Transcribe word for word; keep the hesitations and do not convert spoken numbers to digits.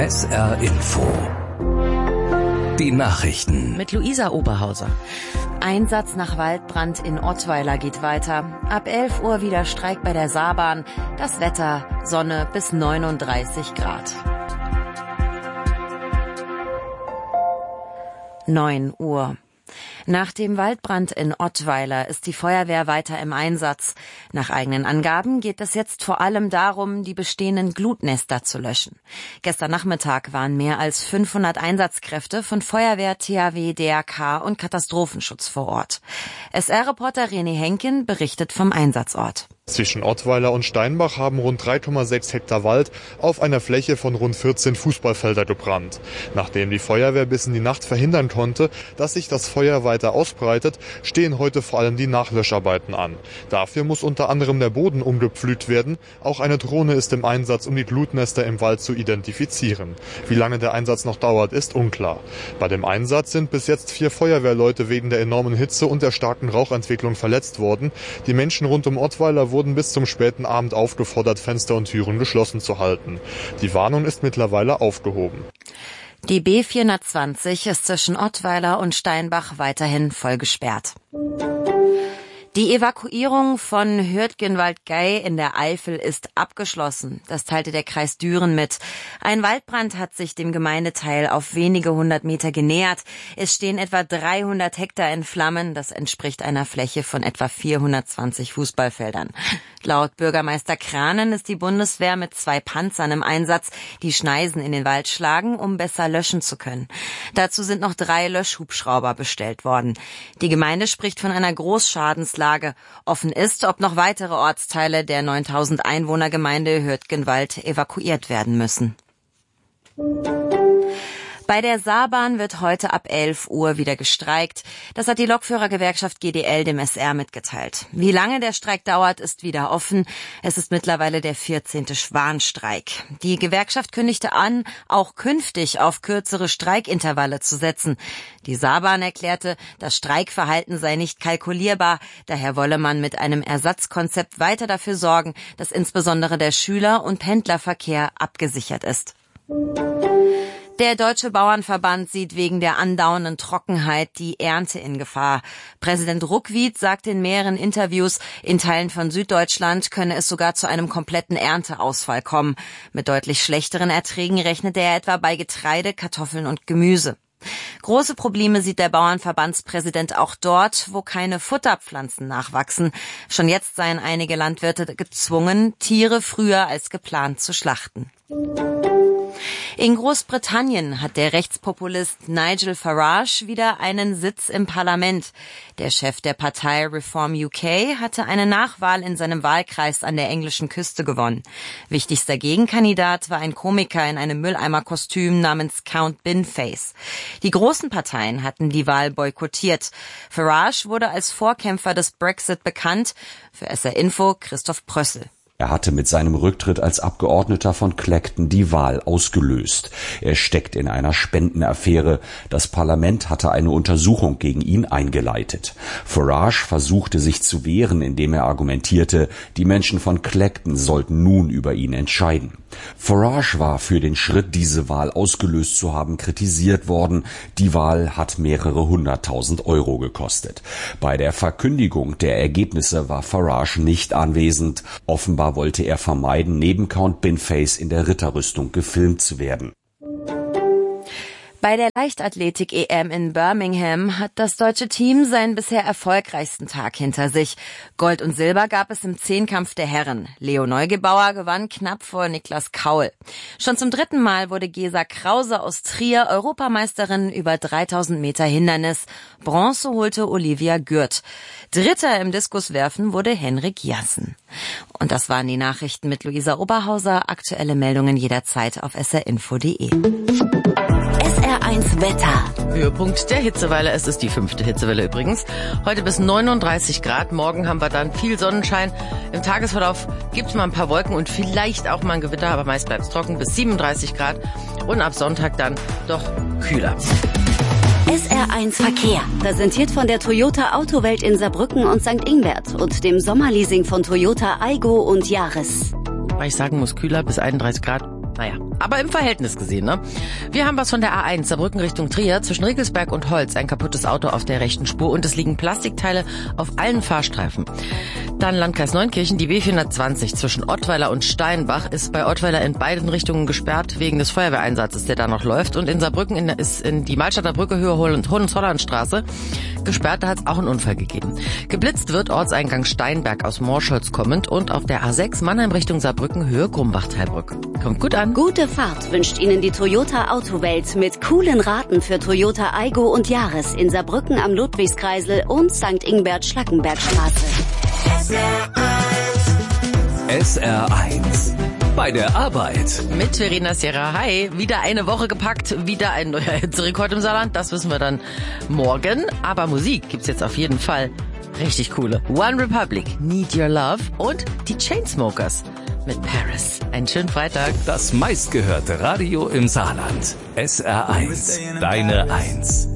S R Info. Die Nachrichten. Mit Luisa Oberhauser. Einsatz nach Waldbrand in Ottweiler geht weiter. Ab elf Uhr wieder Streik bei der Saarbahn. Das Wetter, Sonne bis neununddreißig Grad. neun Uhr. Nach dem Waldbrand in Ottweiler ist die Feuerwehr weiter im Einsatz. Nach eigenen Angaben geht es jetzt vor allem darum, die bestehenden Glutnester zu löschen. Gestern Nachmittag waren mehr als fünfhundert Einsatzkräfte von Feuerwehr, T H W, D R K und Katastrophenschutz vor Ort. S R-Reporter René Henken berichtet vom Einsatzort. Zwischen Ottweiler und Steinbach haben rund drei Komma sechs Hektar Wald auf einer Fläche von rund vierzehn Fußballfelder gebrannt. Nachdem die Feuerwehr bis in die Nacht verhindern konnte, dass sich das Feuer weiter ausbreitet, stehen heute vor allem die Nachlöscharbeiten an. Dafür muss unter anderem der Boden umgepflügt werden. Auch eine Drohne ist im Einsatz, um die Glutnester im Wald zu identifizieren. Wie lange der Einsatz noch dauert, ist unklar. Bei dem Einsatz sind bis jetzt vier Feuerwehrleute wegen der enormen Hitze und der starken Rauchentwicklung verletzt worden. Die Menschen rund um Ottweiler wurden bis zum späten Abend aufgefordert, Fenster und Türen geschlossen zu halten. Die Warnung ist mittlerweile aufgehoben. Die B vierhundertzwanzig ist zwischen Ottweiler und Steinbach weiterhin voll gesperrt. Die Evakuierung von Hürtgenwald-Gey in der Eifel ist abgeschlossen. Das teilte der Kreis Düren mit. Ein Waldbrand hat sich dem Gemeindeteil auf wenige hundert Meter genähert. Es stehen etwa dreihundert Hektar in Flammen. Das entspricht einer Fläche von etwa vierhundertzwanzig Fußballfeldern. Laut Bürgermeister Kranen ist die Bundeswehr mit zwei Panzern im Einsatz, die Schneisen in den Wald schlagen, um besser löschen zu können. Dazu sind noch drei Löschhubschrauber bestellt worden. Die Gemeinde spricht von einer Großschadenslage. Offen ist, ob noch weitere Ortsteile der neuntausend Einwohnergemeinde Hürtgenwald evakuiert werden müssen. Bei der Saarbahn wird heute ab elf Uhr wieder gestreikt. Das hat die Lokführergewerkschaft G D L dem S R mitgeteilt. Wie lange der Streik dauert, ist wieder offen. Es ist mittlerweile der vierzehnte Schwanstreik. Die Gewerkschaft kündigte an, auch künftig auf kürzere Streikintervalle zu setzen. Die Saarbahn erklärte, das Streikverhalten sei nicht kalkulierbar. Daher wolle man mit einem Ersatzkonzept weiter dafür sorgen, dass insbesondere der Schüler- und Pendlerverkehr abgesichert ist. Der Deutsche Bauernverband sieht wegen der andauernden Trockenheit die Ernte in Gefahr. Präsident Ruckwied sagt in mehreren Interviews, in Teilen von Süddeutschland könne es sogar zu einem kompletten Ernteausfall kommen. Mit deutlich schlechteren Erträgen rechnet er etwa bei Getreide, Kartoffeln und Gemüse. Große Probleme sieht der Bauernverbandspräsident auch dort, wo keine Futterpflanzen nachwachsen. Schon jetzt seien einige Landwirte gezwungen, Tiere früher als geplant zu schlachten. In Großbritannien hat der Rechtspopulist Nigel Farage wieder einen Sitz im Parlament. Der Chef der Partei Reform U K hatte eine Nachwahl in seinem Wahlkreis an der englischen Küste gewonnen. Wichtigster Gegenkandidat war ein Komiker in einem Mülleimerkostüm namens Count Binface. Die großen Parteien hatten die Wahl boykottiert. Farage wurde als Vorkämpfer des Brexit bekannt. Für S R Info Christoph Prössel. Er hatte mit seinem Rücktritt als Abgeordneter von Clacton die Wahl ausgelöst. Er steckt in einer Spendenaffäre. Das Parlament hatte eine Untersuchung gegen ihn eingeleitet. Farage versuchte sich zu wehren, indem er argumentierte, die Menschen von Clacton sollten nun über ihn entscheiden. Farage war für den Schritt, diese Wahl ausgelöst zu haben, kritisiert worden. Die Wahl hat mehrere hunderttausend Euro gekostet. Bei der Verkündigung der Ergebnisse war Farage nicht anwesend. Offenbar wollte er vermeiden, neben Count Binface in der Ritterrüstung gefilmt zu werden. Bei der Leichtathletik-E M in Birmingham hat das deutsche Team seinen bisher erfolgreichsten Tag hinter sich. Gold und Silber gab es im Zehnkampf der Herren. Leo Neugebauer gewann knapp vor Niklas Kaul. Schon zum dritten Mal wurde Gesa Krause aus Trier Europameisterin über dreitausend Meter Hindernis. Bronze holte Olivia Gürt. Dritter im Diskuswerfen wurde Henrik Jassen. Und das waren die Nachrichten mit Luisa Oberhauser. Aktuelle Meldungen jederzeit auf s r info punkt d e. S R eins Wetter. Höhepunkt der Hitzewelle. Es ist die fünfte Hitzewelle übrigens. Heute bis neununddreißig Grad. Morgen haben wir dann viel Sonnenschein. Im Tagesverlauf gibt es mal ein paar Wolken und vielleicht auch mal ein Gewitter, aber meist bleibt es trocken bis siebenunddreißig Grad. Und ab Sonntag dann doch kühler. S R eins Verkehr. Präsentiert von der Toyota Autowelt in Saarbrücken und Sankt Ingbert und dem Sommerleasing von Toyota Aygo und Yaris. Weil ich sagen muss, kühler bis einunddreißig Grad. Naja, aber im Verhältnis gesehen, ne? Wir haben was von der A eins, Saarbrücken Richtung Trier, zwischen Rickelsberg und Holz, ein kaputtes Auto auf der rechten Spur und es liegen Plastikteile auf allen Fahrstreifen. Dann Landkreis Neunkirchen, die B vierhundertzwanzig zwischen Ottweiler und Steinbach ist bei Ottweiler in beiden Richtungen gesperrt wegen des Feuerwehreinsatzes, der da noch läuft. Und in Saarbrücken in, ist in die Malstadter Brücke Höhe Hohenzollernstraße gesperrt, da hat es auch einen Unfall gegeben. Geblitzt wird Ortseingang Steinberg aus Morscholz kommend und auf der A sechs Mannheim Richtung Saarbrücken Höhe Grumbach-Teilbrück. Kommt gut an. Gute Fahrt wünscht Ihnen die Toyota Autowelt mit coolen Raten für Toyota Aygo und Yaris in Saarbrücken am Ludwigskreisel und Sankt Ingbert Schlackenbergstraße. S R eins. Bei der Arbeit. Mit Verena Sierra. Hi. Wieder eine Woche gepackt, wieder ein neuer Hitzerekord im Saarland. Das wissen wir dann morgen. Aber Musik gibt's jetzt auf jeden Fall. Richtig coole. One Republic, Need Your Love und die Chainsmokers mit Paris. Einen schönen Freitag. Das meistgehörte Radio im Saarland. S R eins. Deine Eins.